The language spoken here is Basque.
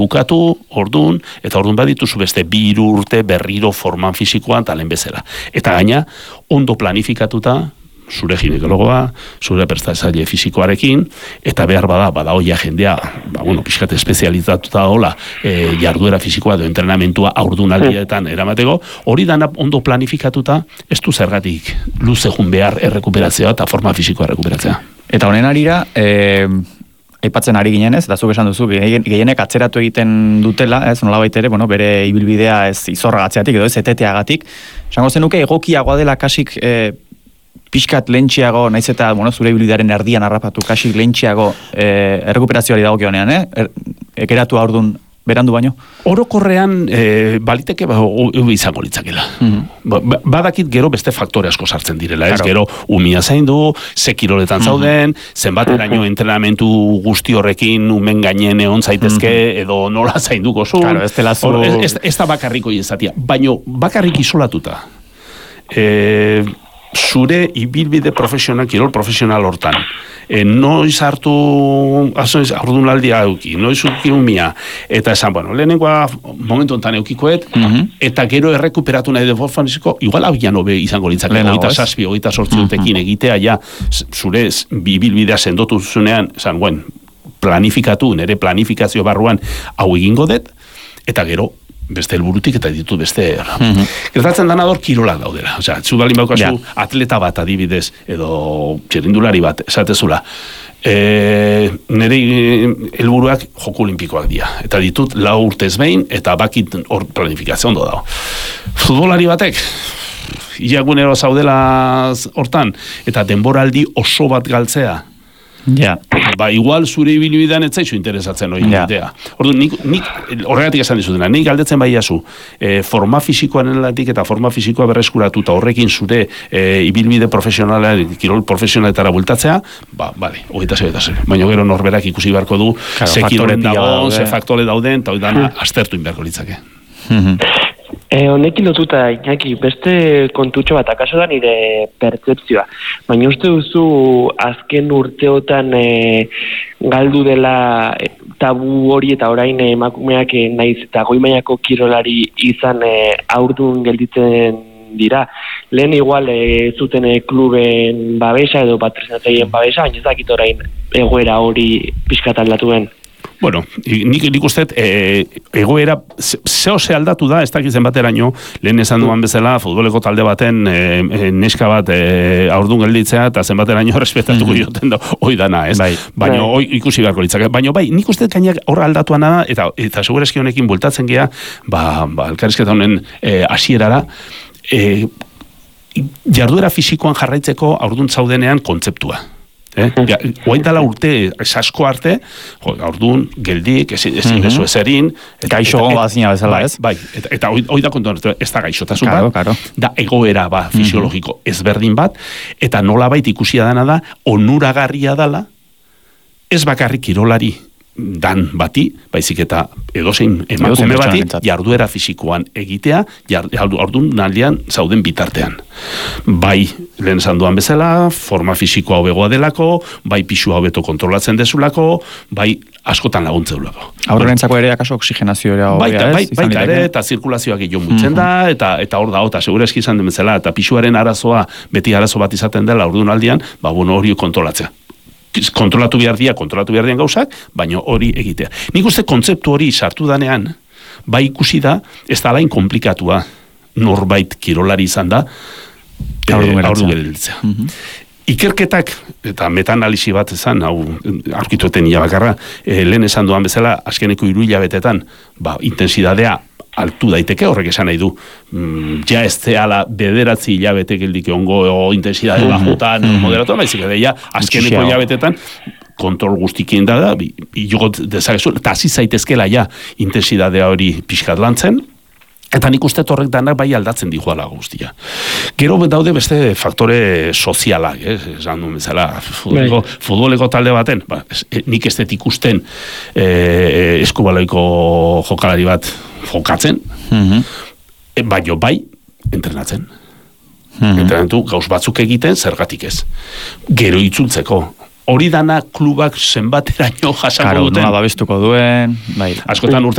bukatu, ordun, eta ordun badituzu beste 2 urte berriro forman fisikoan talen bezala. Eta gaina, ondo planifikatuta, zure ginekologoa, zure prestazaile fisikoarekin, eta behar bada hoia jendea, pixkat espezializatuta hola, jarduera fisikoa edo entrenamentua haurdunaldietan eramateko, hori dana ondo planifikatuta, ez du zergatik luzejun behar errekuperazioa eta forma fisikoa errekuperatzea. Eta honen arira, aipatzen ari ginen ez, eta zuk esan duzu, gehienek atzeratu egiten dutela, ez, nolabait ere, bere ibilbidea ez izorragatzeatik edo ez eteteagatik, esango zenuke egokiagoa dela kasik pixkat lentxiago, naiz eta zure ibilbidearen erdian harrapatu, kasik lentxiago errekuperazioari dagokionean, ekeratu haurdun berandu baino? Orokorrean baliteke izango litzakela. Badakit gero beste faktore asko sartzen direla, ez? Gero umia zaindu, ze kiroletan zauden, zenbateraino entrenamentu guzti horrekin umen gainen egon zaitezke, edo nola zainduko zu. Ez da bakarriko izatia, baino bakarrik isolatuta. Zure ibilbide profesional, kirol profesional hortan. Noiz hartu haurdunaldia euki, noiz uki umia, eta esan, lehenengoa momentu ontan eukikoet, eta gero errekuperatu nahi de forfaniziko, igual hau jano izango litzak, 27-28 urtekin egitea, ja, zure ibilbidea sendotu zunean, esan, planifikatu, nire planifikazio barruan hau egingo dut, eta gero, beste helburutik eta ditu beste gertatzen dana hor kirolak daudela. Osea, zu balin baukazu atleta bat adibidez, edo txirrindulari bat, esatezula. Nire helburuak joko olimpikoak dira. Eta ditut 4 urtez behin, eta bakit hor planifikazio ondo dago. Futbolari batek, iagunero zaudela hortan, eta denboraldi oso bat galtzea, igual zure ibilbidean ez zaizu interesatzen hori egitea. Orduan, nik horregatik esan dizutena, nik galdetzen baiazu, forma fisikoarenelatik eta forma fisikoa berreskuratuta horrekin zure ibilbide profesionala, kirol profesionaletara bultatzea, bale, hogeita ze. Baina gero norberak ikusi beharko du, ze kirolen dago, ze faktore dauden, eta hori dana aztertu inberko litzake. Honekin lotuta, Iñaki, beste kontutxo bat, akaso da nire pertzepzioa. Baina uste duzu azken urteotan galdu dela tabu hori eta orain emakumeak naiz eta goi mailako kirolari izan haurdun gelditzen dira. Lehen igual zuten kluben babesa edo patrozinatzaile babesa, baina ez dakit orain egoera hori pixkat aldatuen. Nik uste egoera zehose aldatu da, ez dakitzen bateraino, lehen esan duan bezala, futboleko talde baten neska bat haurdun gelditzea, eta zenbateraino respetatuko joten da, hoi dana, ez? Baina ikusi beharko litzak. Baina nik uste gainak horra aldatuana da, eta segurazki honekin bultatzen gea, elkarrizketa honen hasierara, jarduera fisikoan jarraitzeko haurdun zaudenean kontzeptua. Oain dala urte asko arte, haurdun, geldik, ezin bezu ezerin. Gaixo gazina bezala, ez? Bai, eta hoi da kontuan, ez da gaixotasun bat, da egoera fisiologiko ezberdin bat, eta nolabait ikusia dana da, onuragarria dala, ez bakarrik kirolari dan bati, baizik eta edozein emakume bati, jarduera fisikoan egitea, haurdun naldian zauden bitartean. Bai, lehen esan duan bezala, forma fisikoa hobegoa delako, bai pisua hobeto kontrolatzen dezulako, bai askotan laguntzeulako. Aurrentzako ere akaso oxigenazioa baita ere, eta zirkulazioa gehiago mutzen da, eta hor da, eta segurazki izan den bezala, eta pisuaren arazoa, beti arazo bat izaten dela haurdun aldian, hori kontrolatzea. Kontrolatu behar dian gauzak, baina hori egitea. Nik uste kontzeptu hori sartu danean, bai ikusi da, ez da lain komplikatua norbait kirolari izan da, haurdun gelditzea. Ikerketak, eta metanalisi bat ezan, hau aurkitueten bakarra, lehen esan duan bezala, azkeneko 3 hilabetetan, intensidadea altu daiteke, horrek esan nahi du, ja ez zehala 9 hilabete geldik ongo intensidade bajutan, moderatu, baizik edo, azkeneko hilabetetan, kontrol guztikien da, jogot dezakezu, eta hasi zaitezkela ja intensidadea hori pixkat lantzen, eta nik uste horrek danak bai aldatzen dijoala guztia. Gero daude beste faktore sozialak, esan duen bezala, futboleko talde baten, nik ez dut ikusten eskubaloiko jokalari bat jokatzen, baina bai entrenatzen. Entrenatu gauz batzuk egiten, zergatik ez. Gero itzultzeko. Hori dana klubak zenbateraino jasango duten. Nola babestuko duen. Askotan urte